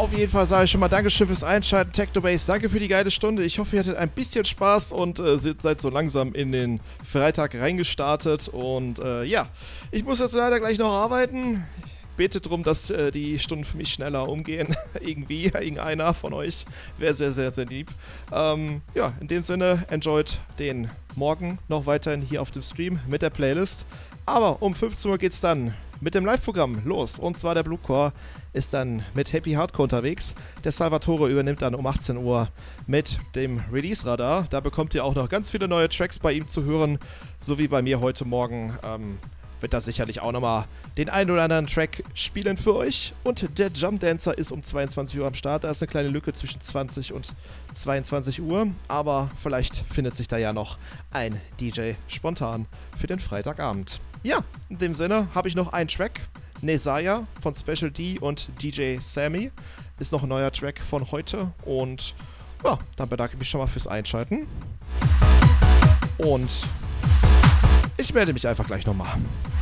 Auf jeden Fall sage ich schon mal Dankeschön fürs Einschalten, Technobase. Danke für die geile Stunde. Ich hoffe, ihr hattet ein bisschen Spaß und seid so langsam in den Freitag reingestartet. Und ja, ich muss jetzt leider gleich noch arbeiten. Bete darum, dass die Stunden für mich schneller umgehen. Irgendeiner von euch wäre sehr, sehr, sehr lieb. Ja, in dem Sinne, enjoyt den Morgen noch weiterhin hier auf dem Stream mit der Playlist. Aber um 15 Uhr geht's dann mit dem Live-Programm los. Und zwar der Blue Core ist dann mit Happy Hardcore unterwegs. Der Salvatore übernimmt dann um 18 Uhr mit dem Release-Radar. Da bekommt ihr auch noch ganz viele neue Tracks bei ihm zu hören. So wie bei mir heute Morgen wird da sicherlich auch nochmal den einen oder anderen Track spielen für euch. Und der Jump Dancer ist um 22 Uhr am Start. Da ist eine kleine Lücke zwischen 20 und 22 Uhr. Aber vielleicht findet sich da ja noch ein DJ spontan für den Freitagabend. Ja, in dem Sinne habe ich noch einen Track. Nesaya von Special D und DJ Sammy ist noch ein neuer Track von heute. Und ja, dann bedanke ich mich schon mal fürs Einschalten. Und ich melde mich einfach gleich nochmal.